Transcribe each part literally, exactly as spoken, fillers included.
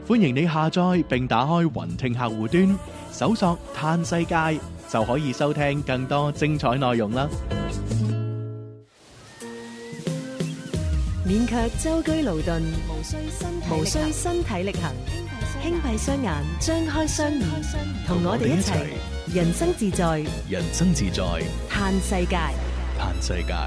歡迎你下載並打開雲聽客戶端，搜索嘆世界就可以收聽更多精彩內容啦。 勉強舟車勞頓，無需身無需身體力行，輕閉雙眼，張開雙耳，同我哋一齊人生自在， 人生自在， 嘆世界， 嘆世界。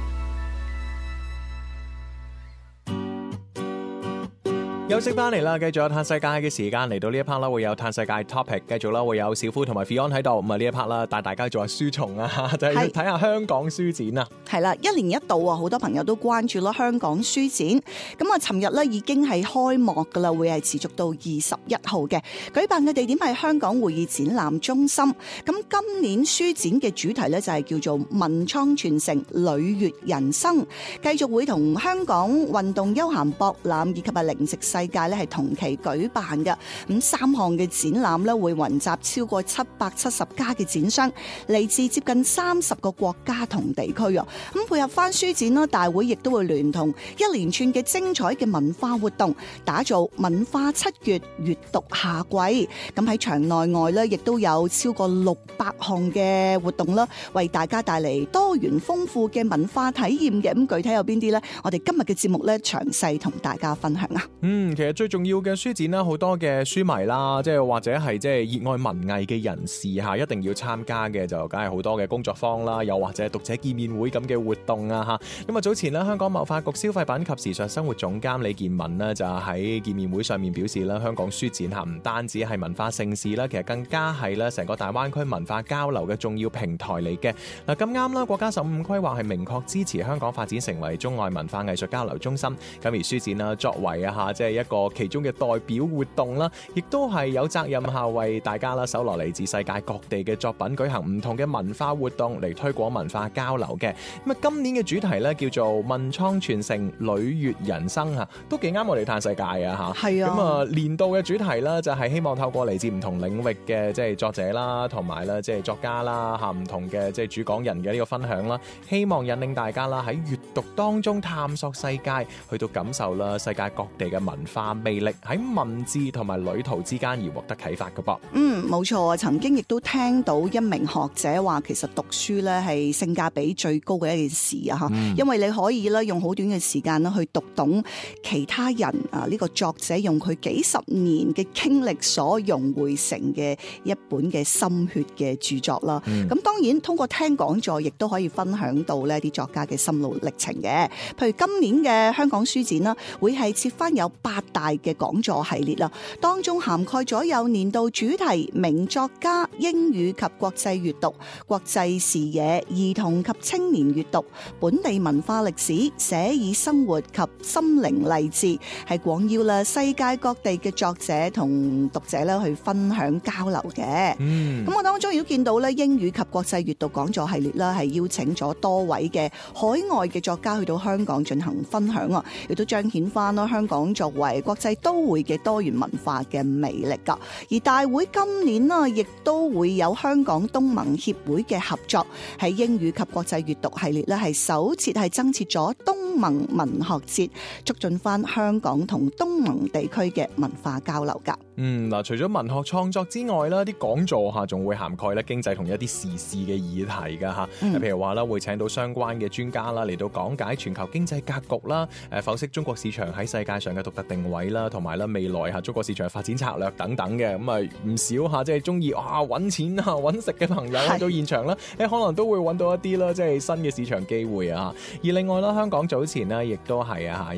休息翻嚟啦，繼續有嘆世界嘅時間，嚟到呢一 part 啦，會有嘆世界 topic， 繼續啦，會有小夫同埋 Fion 喺度，咁啊呢一 part 啦，帶大家做下書蟲啊，就係睇下香港書展啊。 係啦，一年一度啊，好多朋友都關注啦香港書展。咁啊，尋日咧已經係開幕噶啦，會係持續到二十一號嘅。舉辦嘅地點係香港會議展覽中心。咁今年書展嘅主題咧就係叫做文創傳承，履悅人生，繼續會同香港運動休閒博覽以及係零食世界咧係同期舉辦嘅。咁三項嘅展覽咧會雲集超過七百七十家嘅展商，嚟自接近三十個國家同地區啊。咁配合翻書展啦，大會亦都會聯同一連串嘅精彩嘅文化活動，打造文化七月閱讀夏季。咁喺場內外咧，亦都有超過六百項嘅活動啦，為大家帶嚟多元豐富嘅文化體驗嘅。咁具體有邊啲呢？我哋今日嘅節目咧，詳細同大家分享啊。 嗯，其實最重要嘅書展啦，好多嘅書迷啦，即係或者係即係熱愛文藝嘅人士吓，一定要參加嘅就梗係好多嘅工作坊啦，又或者讀者見面會咁嘅活動啊吓。咁啊早前咧，香港貿發局消費品及時尚生活總監李建文呢，就喺見面會上面表示啦，香港書展吓唔單止係文化盛事啦，其實更加係咧成個大灣區文化交流嘅重要平台嚟嘅。嗱咁啱啦，國家十五規劃係明確支持香港發展成為中外文化藝術交流中心。咁而書展啦，作為啊吓即係一個其中嘅代表活動啦，亦都係有責任下為大家啦搜羅嚟自世界各地嘅作品，舉行唔同嘅文化活動嚟推廣文化交流嘅。咁啊，今年嘅主題咧叫做文創傳承，履悅人生啊，都幾啱我哋嘆世界啊吓。 係啊。 咁啊，年度嘅主題啦就係希望透過嚟自唔同領域嘅即係作者啦，同埋咧即係作家啦吓，唔同嘅即係主講人嘅呢個分享啦，希望引領大家啦喺閱讀當中探索世界，去到感受啦世界各地嘅文化魅力，喺文字同埋旅途之間而獲得啟發嘅噃。 嗯，冇錯啊！曾經亦都聽到一名學者話，其實讀書咧係性價比最高嘅一件事啊！吓、嗯，因為你可以咧用好短嘅時間咧去讀懂其他人啊呢個作者用佢幾十年嘅經歷所融匯成嘅一本嘅心血嘅著作啦。咁、嗯、當然通過聽講座，亦都可以分享到呢啲作家嘅心路歷程嘅。譬如今年嘅香港書展啦，會係設翻有八大嘅講座系列啦，當中涵蓋咗有年度主題名作家、英語及國際閱讀、國際視野、兒童及青年閱讀、本地文化歷史、寫意生活及心靈勵志，係廣邀啦世界各地嘅作者同讀者咧去分享交流嘅。咁、嗯、我當中亦都見到咧英語及國際閱讀講座系列啦，係邀請咗多位嘅海外嘅作家去到香港進行分享啊，亦都彰顯翻咯香港作為國際都會嘅多元文化嘅魅力噶。而大會今年啊，亦都會有香港東盟協會嘅合作，喺英語及國際閱讀系列咧，係首次係增設咗東盟文學節，促進翻香港同東盟地區嘅文化交流噶。 嗯，嗱，除咗文學創作之外啦，啲講座吓仲會涵蓋咧經濟同一啲時事嘅議題噶吓。嗯、譬如話啦，會請到相關嘅專家啦嚟到講解全球經濟格局啦，誒，剖析中國市場喺世界上嘅獨特定位啦，同埋咧未來吓中國市場發展策略等等嘅。咁啊，唔少吓即係中意哇搵錢啊搵食嘅朋友去到現場啦，誒，可能都會搵到一啲啦，即係新嘅市場機會啊。而另外啦，香港早前呢亦都係啊